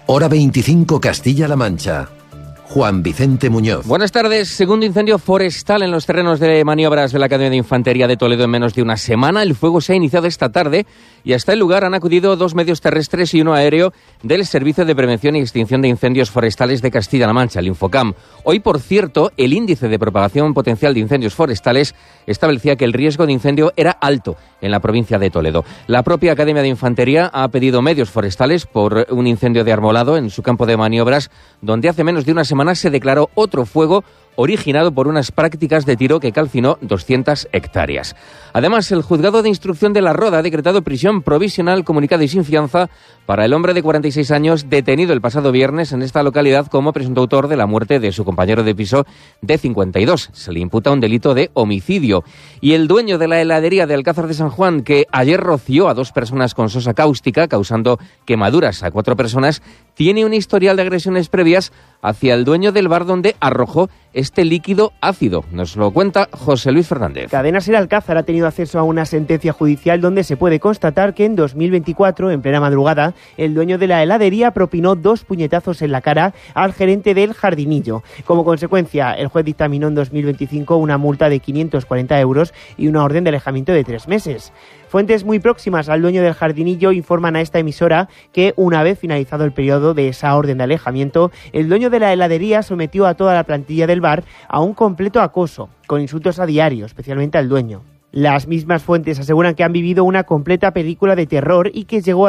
Hora 25 Castilla-La Mancha. Juan Vicente Muñoz. Buenas tardes. Segundo incendio forestal en los terrenos de maniobras de la Academia de Infantería de Toledo en menos de una semana. El fuego se ha iniciado esta tarde y hasta el lugar han acudido 2 medios terrestres y 1 aéreo del Servicio de Prevención y Extinción de Incendios Forestales de Castilla-La Mancha, el Infocam. Hoy, por cierto, el índice de propagación potencial de incendios forestales establecía que el riesgo de incendio era alto en la provincia de Toledo. La propia Academia de Infantería ha pedido medios forestales por un incendio de arbolado en su campo de maniobras, donde hace menos de una semana se declaró otro fuego originado por unas prácticas de tiro que calcinó 200 hectáreas. Además, el Juzgado de Instrucción de La Roda ha decretado prisión provisional comunicada y sin fianza para el hombre de 46 años detenido el pasado viernes en esta localidad como presunto autor de la muerte de su compañero de piso de 52. Se le imputa un delito de homicidio. Y el dueño de la heladería de Alcázar de San Juan, que ayer roció a 2 personas con sosa cáustica, causando quemaduras a 4 personas, tiene un historial de agresiones previas hacia el dueño del bar donde arrojó este líquido ácido. Nos lo cuenta José Luis Fernández. Cadena Ser Alcázar ha tenido acceso a una sentencia judicial donde se puede constatar que en 2024, en plena madrugada, el dueño de la heladería propinó 2 puñetazos en la cara al gerente del Jardinillo. Como consecuencia, el juez dictaminó en 2025 una multa de 540 euros y una orden de alejamiento de 3 meses. Fuentes muy próximas al dueño del Jardinillo informan a esta emisora que, una vez finalizado el periodo de esa orden de alejamiento, el dueño de la heladería sometió a toda la plantilla del bar a un completo acoso, con insultos a diario, especialmente al dueño. Las mismas fuentes aseguran que han vivido una completa película de terror y que llegó a